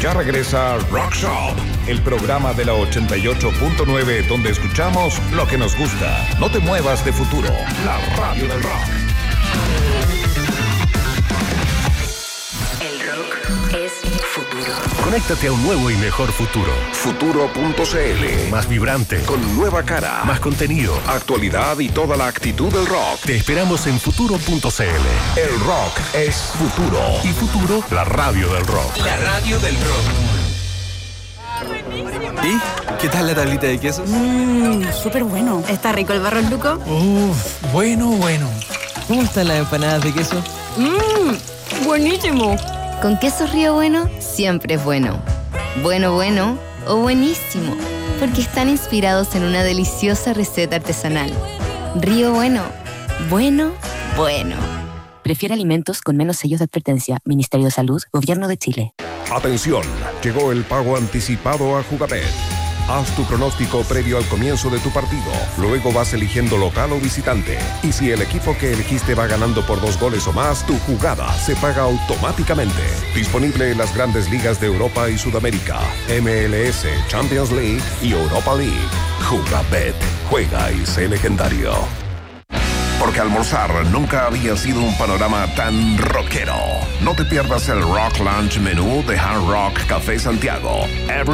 Ya regresa Rock Shop, el programa de la 88.9 donde escuchamos lo que nos gusta. No te muevas de Futuro, la radio del rock. El rock es futuro. Conéctate a un nuevo y mejor futuro. Futuro.cl. Más vibrante, Con nueva cara, más contenido, actualidad y toda la actitud del rock. Te esperamos en futuro.cl. El rock es futuro. Y Futuro, la radio del rock. La radio del rock. ¿Y qué tal la tablita de quesos? Súper bueno. ¿Está rico el barro luco? Bueno. ¿Cómo están las empanadas de queso? Buenísimo. Con queso Río Bueno, siempre es bueno. Bueno o buenísimo, porque están inspirados en una deliciosa receta artesanal. Río Bueno. Bueno. Prefiere alimentos con menos sellos de advertencia. Ministerio de Salud, Gobierno de Chile. Atención, llegó el pago anticipado a Jugabet. Haz tu pronóstico previo al comienzo de tu partido. Luego vas eligiendo local o visitante. Y si el equipo que elegiste va ganando por 2 goles o más, tu jugada se paga automáticamente. Disponible en las grandes ligas de Europa y Sudamérica, MLS, Champions League y Europa League. Jugabet. Juega y sé legendario. Porque almorzar nunca había sido un panorama tan rockero. No te pierdas el Rock Lunch Menú de Hard Rock Café Santiago.